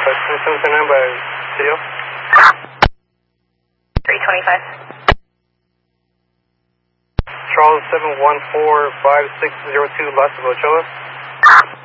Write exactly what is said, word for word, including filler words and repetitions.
twenty-seven twenty-nine by Studio. three twenty-five. Charles seven one four five six zero two, Las Ochoa.